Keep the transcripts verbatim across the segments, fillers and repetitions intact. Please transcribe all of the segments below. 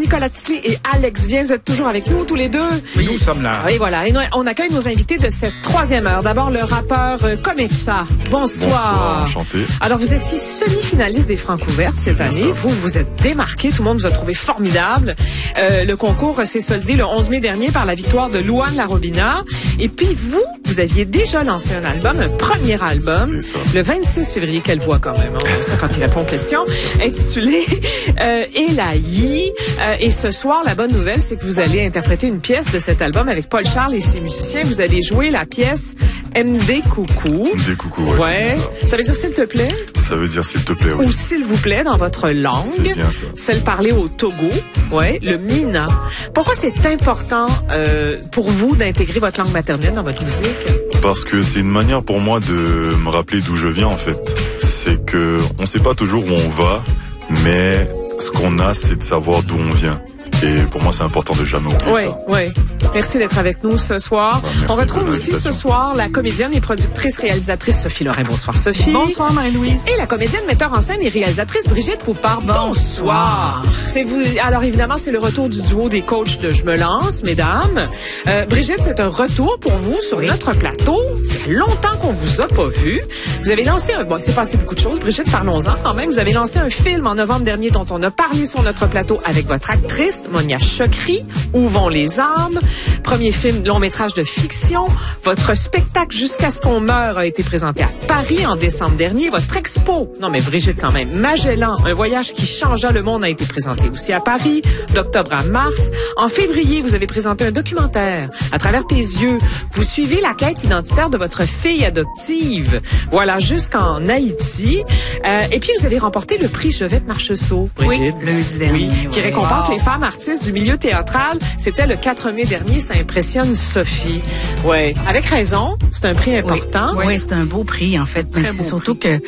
Nicolas Tisley et Alex Viens, vous êtes toujours avec nous tous les deux. Oui, nous sommes là. Et voilà, et nous, on accueille nos invités de cette troisième heure. D'abord, le rappeur euh, Komecha. Bonsoir. Bonsoir, enchanté. Alors, vous étiez semi-finaliste des Francouvertes cette année. Vous vous êtes démarqué, tout le monde vous a trouvé formidable. Euh, le concours s'est soldé le onze mai dernier par la victoire de Louane Larobina. Et puis, vous, vous aviez déjà lancé un album, un premier album, le vingt-six février. Quelle voix quand même, hein, ça quand il répond aux questions, intitulé euh, Elaï. Euh, et ce soir, la bonne nouvelle, c'est que vous allez interpréter une pièce de cet album avec Paul Charles et ses musiciens. Vous allez jouer la pièce M D Coucou. M D Coucou, ouais. ouais. Ça. ça veut dire s'il te plaît? Ça veut dire s'il te plaît, oui. Ou s'il vous plaît dans votre langue. C'est bien ça. Celle parlée au Togo, ouais, le Mina. Pourquoi c'est important euh, pour vous d'intégrer votre langue maternelle dans votre musique? Parce que c'est une manière pour moi de me rappeler d'où je viens, en fait. C'est que on sait pas toujours où on va, mais ce qu'on a, c'est de savoir d'où on vient. Et pour moi, c'est important de jamais oublier oui, ça. Oui, oui. Merci d'être avec nous ce soir. Ouais, on retrouve aussi ce soir la comédienne et productrice réalisatrice Sophie Lorrain. Bonsoir Sophie. Bonsoir Marie-Louise. Et la comédienne, metteur en scène et réalisatrice Brigitte Poupard. Bonsoir. Bonsoir. C'est vous. Alors évidemment, c'est le retour du duo des coachs de Je me lance, mesdames. Euh, Brigitte, c'est un retour pour vous sur oui. notre plateau. C'est longtemps qu'on vous a pas vu. Vous avez lancé un... Bon, c'est passé beaucoup de choses. Brigitte, parlons-en quand même. Vous avez lancé un film en novembre dernier dont on a parlé sur notre plateau avec votre actrice, Monia Chokri, Où vont les âmes? Premier film long métrage de fiction. Votre spectacle Jusqu'à ce qu'on meure a été présenté à Paris en décembre dernier. Votre expo, non mais Brigitte quand même, Magellan, un voyage qui changea le monde a été présenté aussi à Paris, d'octobre à mars. En février, vous avez présenté un documentaire. À travers tes yeux, vous suivez la quête identitaire de votre fille adoptive. Voilà, jusqu'en Haïti. Euh, et puis, vous avez remporté le prix Jovette Marcheseau, Brigitte. Oui, le dernier. Oui, qui oui. récompense wow. les femmes artistes du milieu théâtral. C'était le quatre mai dernier. Ça impressionne Sophie. Ouais, avec raison. C'est un prix important. Oui, oui c'est un beau prix, en fait. Mais c'est surtout prix. que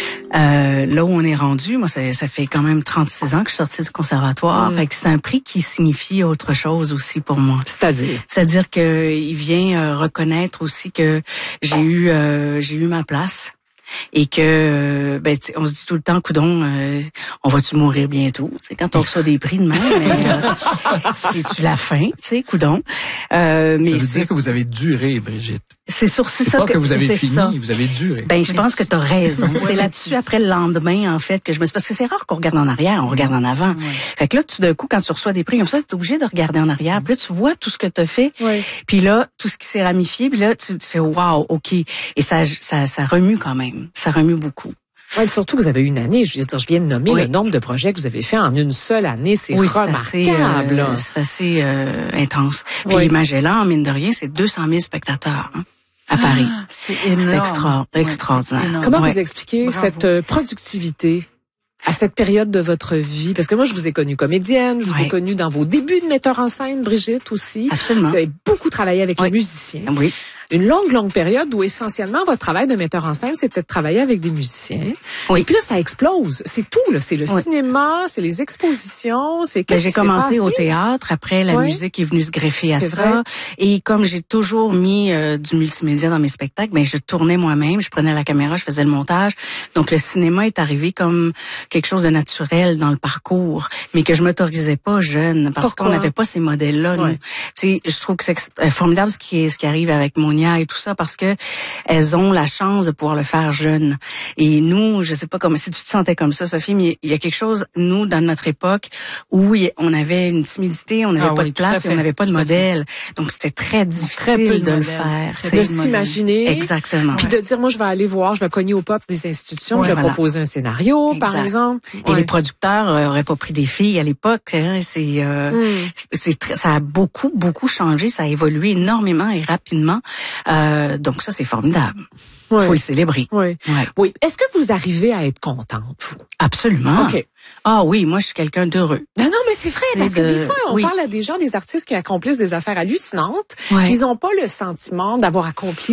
euh, là où on est rendu, moi, ça, ça fait quand même trente-six ans que je suis sortie du conservatoire. Mm. Fait que c'est un prix qui signifie autre chose aussi pour moi. C'est-à-dire? C'est-à-dire que il vient euh, reconnaître aussi que j'ai eu euh, j'ai eu ma place. Et que ben on se dit tout le temps, coudon, euh, on va-tu mourir bientôt? C'est quand on reçoit des prix de même, mais euh, c'est-tu la fin, tu sais, coudon. Euh, mais ça veut dire que vous avez duré, Brigitte. C'est sur c'est, c'est ça pas que, que vous avez fini, ça. vous avez duré. Ben je pense que tu as raison. C'est là-dessus après le lendemain en fait que je me parce que c'est rare qu'on regarde en arrière, on regarde en avant. Ouais. Fait que là tout d'un coup quand tu reçois des prix comme ça, tu es obligé de regarder en arrière. Puis là tu vois tout ce que tu as fait. Ouais. Puis là tout ce qui s'est ramifié, puis là tu, tu fais waouh, OK. Et ça ça ça remue quand même. Ça remue beaucoup. Ouais, surtout que vous avez eu une année, je veux dire, je viens de nommer oui. le nombre de projets que vous avez fait en une seule année, c'est oui, remarquable. Euh, c'est assez euh, intense. Puis oui. Magellan, mine de rien, c'est deux cent mille spectateurs hein, à Paris. Ah, c'est, c'est extra, ouais, extraordinaire. C'est Comment ouais. vous expliquez Bravo. cette euh, productivité à cette période de votre vie? Parce que moi, je vous ai connue comédienne, je vous ouais. ai connue dans vos débuts de metteur en scène, Brigitte aussi. Absolument. Vous avez beaucoup travaillé avec oui. les musiciens. Oui. Une longue, longue période où essentiellement votre travail de metteur en scène, c'était de travailler avec des musiciens. Oui. Et puis là, ça explose. C'est tout, là. C'est le oui. cinéma, c'est les expositions, c'est qu'est-ce ben, j'ai qui commencé s'est passé? Au théâtre. Après, la oui. musique est venue se greffer à c'est ça. Vrai. Et comme j'ai toujours mis euh, du multimédia dans mes spectacles, ben je tournais moi-même, je prenais la caméra, je faisais le montage. Donc le cinéma est arrivé comme quelque chose de naturel dans le parcours, mais que je m'autorisais pas jeune parce Pourquoi? qu'on n'avait pas ces modèles-là. Ouais. Nous, tu sais, je trouve que c'est formidable ce qui est ce qui arrive avec Monia et tout ça parce que elles ont la chance de pouvoir le faire jeune. Et nous, je sais pas comment si tu te sentais comme ça, Sophie, mais il y a quelque chose nous dans notre époque où on avait une timidité, on n'avait ah pas oui, de place et on n'avait pas de modèle. Donc c'était très difficile très de, de le faire, de, de s'imaginer. Exactement. Puis ouais. de dire moi je vais aller voir, je vais cogner aux portes des institutions, ouais, je vais voilà. proposer un scénario, exact. Par exemple. Et ouais. les producteurs euh, auraient pas pris des filles à l'époque. Hein, c'est, euh, mm. c'est, c'est très, ça a beaucoup beaucoup changé, ça a évolué énormément et rapidement. Euh, donc ça c'est formidable. Il ouais. faut le célébrer. Oui. Ouais. Oui. Est-ce que vous arrivez à être contente, vous? Absolument. OK. Ah oui, moi je suis quelqu'un d'heureux. Non, non, mais c'est vrai, c'est parce de... que des fois, on oui. parle à des gens, des artistes qui accomplissent des affaires hallucinantes, ouais. ils n'ont pas le sentiment d'avoir accompli